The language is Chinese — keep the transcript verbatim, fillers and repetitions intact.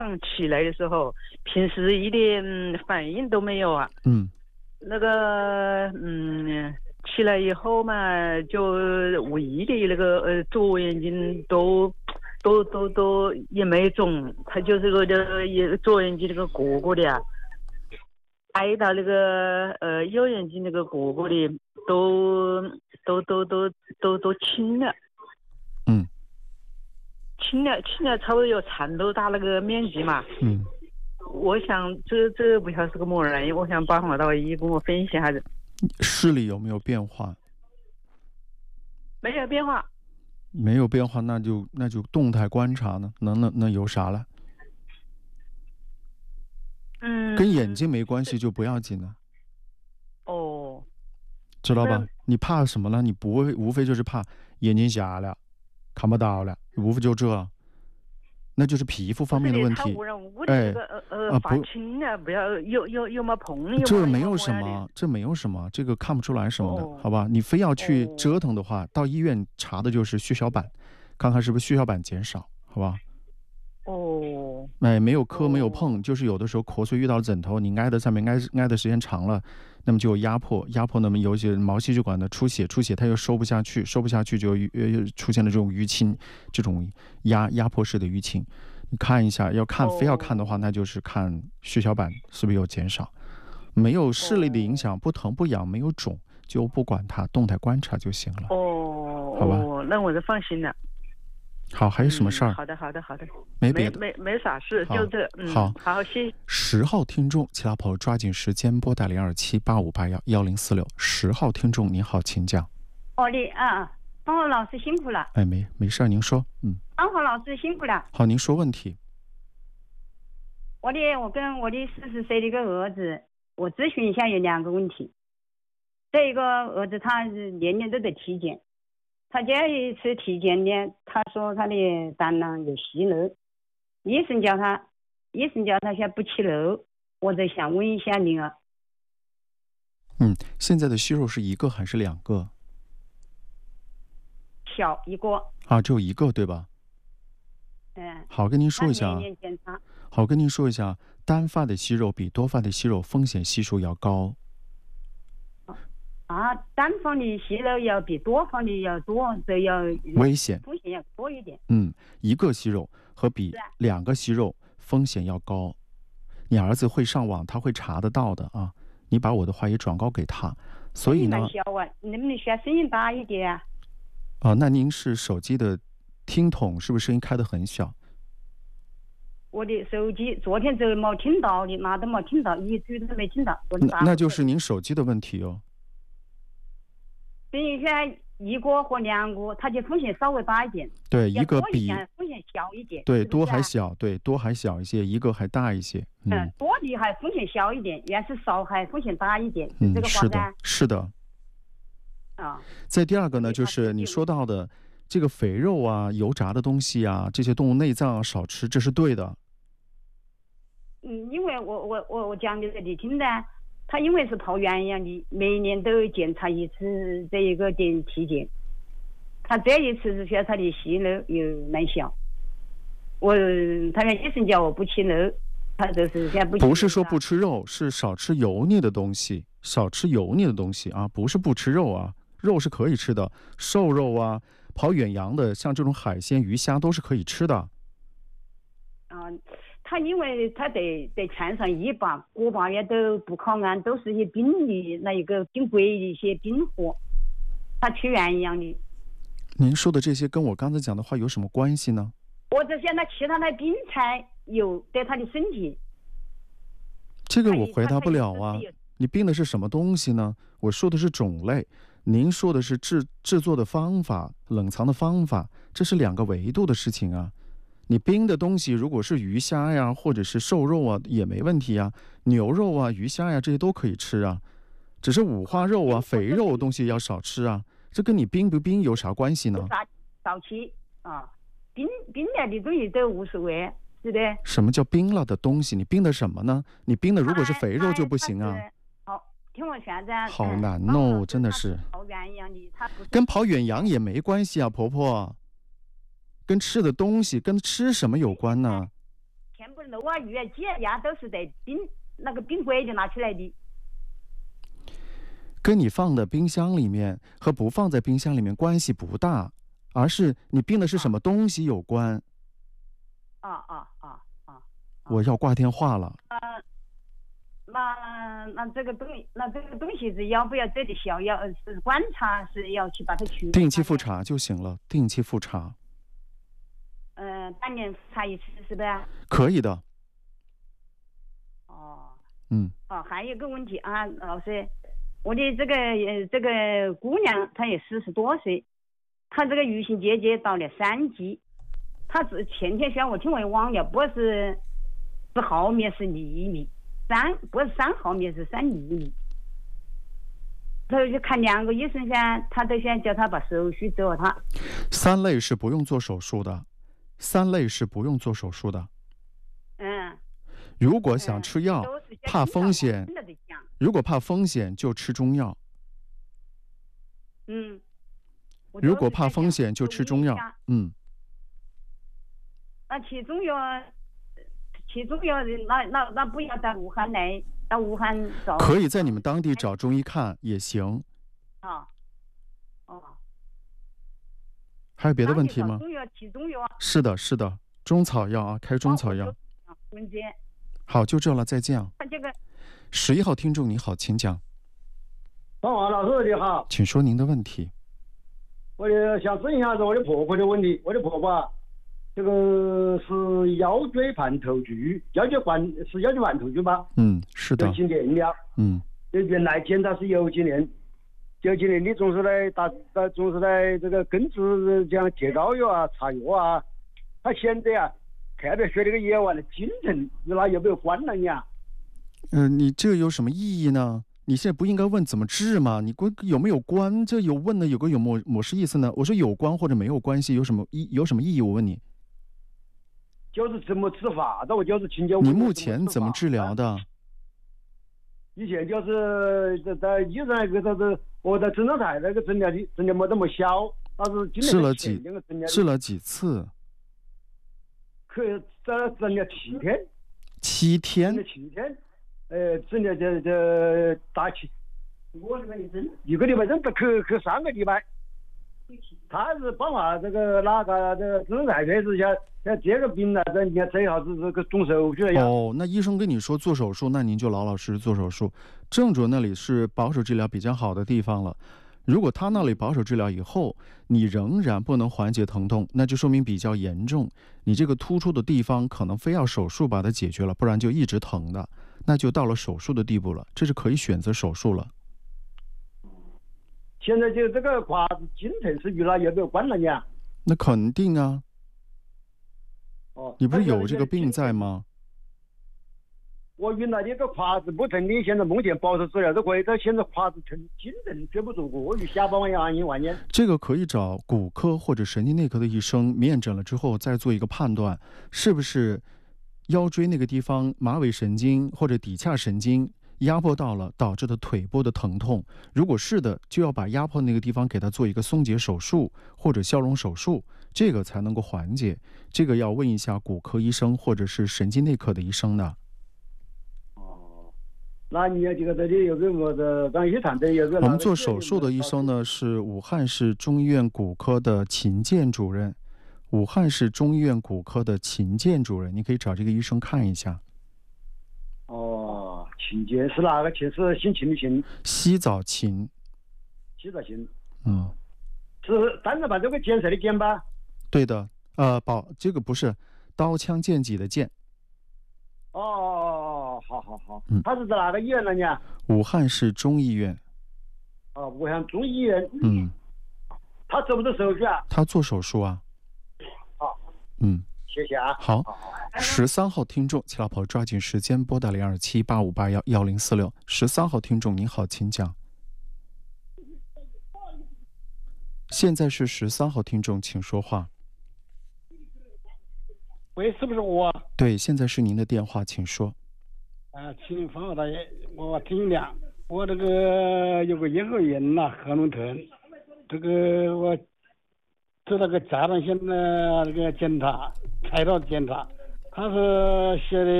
起来的时候，平时一点反应都没有啊。 嗯， 那个嗯，起来以后嘛，就胃的那个呃左眼睛都都都都也没肿，它就是个这个也左眼睛那个角角的啊，挨到那个呃右眼睛那个角角的都都都都都都青了。 嗯。 青了，青了，差不多有蚕豆大那个面积嘛。 嗯， 我想这这不晓得是个么原因，我想帮我到医跟我分析一下子。 视力有没有变化？ 没有变化。 没有变化，那就那就动态观察呢，能能能有啥了？ 嗯， 跟眼睛没关系就不要紧了。 哦， 知道吧？你怕什么呢？你不会，无非就是怕眼睛瞎了，看不到了，无非就这，那就是皮肤方面的问题。 哎，呃发青了，不要有有有没碰？ 这没有什么，这没有什么，这个看不出来什么的，哦、好吧？你非要去折腾的话，哦、到医院查的就是血小板，看看是不是血小板减少，好吧？ 哦， 哎，没有磕，没有碰，哦、就是有的时候瞌睡遇到枕头，你挨在上面挨挨的时间长了，那么就有压迫，压迫那么有一些毛细血管的出血，出血它又收不下去，收不下去就呃出现了这种淤青，这种压压迫式的淤青。你看一下，要看、哦、非要看的话，那就是看血小板是不是有减少，没有视力的影响，不疼不痒，没有肿，就不管它，动态观察就行了。 哦， 好吧， 哦，那我就放心了。 好，还有什么事儿、 嗯？好的，好的，好的， 没别的， 没没没啥事，就这。嗯， 好， 好，谢谢。 十号听众，其他朋友抓紧时间拨打零二七八五八幺幺零四六。十号听众，您好，请讲。 哦的啊，方华老师辛苦了。 哎，没没事，您说。嗯。 方华老师辛苦了。 好，您说问题。 我的，我跟我的四十岁的一个儿子，我咨询一下有两个问题。这一个儿子他是年年都得体检。他这一次体检呢，他说他的胆囊有息肉，医生叫他，医生叫他先不吃肉，我就想问一下您啊。 嗯，现在的息肉是一个还是两个？ 小一个。 啊，只有一个对吧？ 嗯。 好，跟您说一下。 年检查。 好，跟您说一下，单发的息肉比多发的息肉风险系数要高。 啊，单方的息肉要比多方的要多，这要危险， 风险要多一点。 嗯，一个息肉和比两个息肉风险要高。你儿子会上网，他会查得到的啊。你把我的话也转告给他。所以呢， 小啊，能不能学声音大一点啊？ 哦，那您是手机的听筒是不是声音开得很小？ 我的手机昨天就没听到的，哪都没听到，一句都没听到。 那那就是您手机的问题哦。 所以现在一个和两个，它就风险稍微大一点。 对，一个比风险小一点。 对， 是是多还小，对，多还小一些，一个还大一些。嗯， 嗯多的还风险小一点，原是少还风险大一点。 嗯， 这个是的，是的。 啊。 再第二个呢，就是你说到的这个肥肉啊、油炸的东西啊、这些动物内脏啊少吃，这是对的。 嗯，因为我我我我讲的给你听的。他因为是跑远洋的，每年都检查一次这一个点体检。他这一次是说他的息肉有蛮小，我他们医生叫我不吃肉，他就是现在不吃肉。 不是说不吃肉，是少吃油腻的东西，少吃油腻的东西啊，不是不吃肉啊，肉是可以吃的，瘦肉啊，跑远洋的，像这种海鲜、鱼虾都是可以吃的。 啊。他因为他得得船上一把个把月都不靠岸，都是一些冰的那一个冰柜的一些冰货，他去远洋的。 您说的这些跟我刚才讲的话有什么关系呢？ 我只想他其他的冰才有对他的身体。 这个我回答不了啊。你冰的是什么东西呢？我说的是种类，您说的是制制作的方法、冷藏的方法，这是两个维度的事情啊。你冰的东西如果是鱼虾呀，或者是瘦肉啊，也没问题啊，牛肉啊、鱼虾呀，这些都可以吃啊，只是五花肉啊、肥肉东西要少吃啊，这跟你冰不冰有啥关系呢？ 少吃啊，冰冰了的东西都无所谓，是的。 什么叫冰了的东西？你冰的什么呢？你冰的如果是肥肉就不行啊。 好，听我现在。 好难哦，真的是。 跑远洋的，他不是跟跑远洋也没关系啊，婆婆。跟吃的东西跟吃什么有关呢？ 全部肉啊、鱼啊、鸡啊、鸭都是在冰那个冰柜就拿出来的。 跟你放的冰箱里面和不放在冰箱里面关系不大，而是你冰的是什么东西有关。 啊啊啊啊！ 我要挂电话了。 呃，那那这个东那这个东西是要不要这里需要要是观察，是要去把它去定期复查就行了，定期复查。 嗯、呃，半年复查一次是不是？ 可以的。 哦。 嗯。 哦，还有一个问题啊，老师。我的这个呃这个姑娘，她也四十多岁，她这个鱼腥结节到了三级，她是前天说我听我忘了，不是是毫米是厘米，三不是三毫米是三厘米。她就看两个医生噻，她都想叫她把手术做她。 三类是不用做手术的，三类是不用做手术的。 嗯。 如果想吃药， 嗯、 怕风险。如果怕风险，就吃中药。 嗯， 如果怕风险，就吃中药。嗯。 那吃中药，吃中药，那那那不要到武汉来，到武汉找。 可以在你们当地找中医看也行。 啊。哦。 还有别的问题吗？ 中药吃中药。 是的，是的，中草药啊，开中草药。 文杰。 好，就这了，再见。 这个。 十一号听众你好，请讲。 王华老师你好， 请说您的问题。 我想咨询一下我的婆婆的问题。我的婆婆这个是腰椎盘突出，腰椎盘是腰椎盘突出吗？ 嗯，是的。 有几年了。 嗯。 原来检查是有几年，有几年你总是来打打，总是来这个根治这样贴膏药啊、擦药啊。他现在啊，特别学这个药啊的精神，与那有没有关联呀？ 嗯、呃，你这有什么意义呢？你现在不应该问怎么治吗？你关有没有关？这有问的有个有某某是意思呢？我说有关或者没有关系，有什么意有什么意义？我问你， 就是怎么治法的？我就是请教。 你目前怎么治疗的？ 以前就是在在医生那个就是我在诊疗台那个诊疗的诊疗没那么小，但是今治了几治了几次？ 可这诊疗七天。 七天。 七天。呃，整的这这大气，一个礼拜整不去去三个礼拜，他是帮我这个哪个这个正在开始像像这个病呢，这你看这一下子这个动手术呀。 哦，那医生跟你说做手术，那您就老老实实做手术。正主那里是保守治疗比较好的地方了。如果他那里保守治疗以后，你仍然不能缓解疼痛，那就说明比较严重。你这个突出的地方可能非要手术把它解决了，不然就一直疼的。那就到了手术的地步了，这是可以选择手术了。 现在就这个胯子筋疼是与那有没有关联呀？ 那肯定啊。 哦， 你不是有这个病在吗？ 我原来这个胯子不疼的，现在目前保守治疗都可以，但现在胯子疼筋疼绝不足过于下半晚一晚年。 这个可以找骨科或者神经内科的医生面诊了之后再做一个判断，是不是腰椎那个地方马尾神经或者骶髂神经压迫到了，导致的腿部的疼痛。如果是的，就要把压迫那个地方给它做一个松解手术或者消融手术，这个才能够缓解。这个要问一下骨科医生或者是神经内科的医生的。 哦，那你这个这里有个我的刚一谈的有个。 我们做手术的医生呢是武汉市中医院骨科的秦健主任。武汉市中医院骨科的秦健主任，你可以找这个医生看一下。 哦，秦健是哪个秦？是姓秦的秦？ 西枣秦。 西枣秦。 嗯。 是单人把这个建设的建吧？ 对的，呃，保这个不是刀枪剑戟的剑。 哦哦哦，好好好。 嗯。 他是在哪个医院呢？你？ 武汉市中医院。 哦，武汉中医院。 嗯。 他做不做手术啊？ 他做手术啊。 好， 嗯， 谢谢啊。 好，十三号听众，齐老婆抓紧时间拨打零二七八五八幺幺零四六。十三号听众您好，请讲。现在是十三号听众，请说话。 喂，是不是我？ 对，现在是您的电话，请说。 啊，请方老大爷，我听亮，我这个有个咽喉炎呐，喉咙疼，这个我。做那个甲状腺的那个检查，开刀检查， 他是写的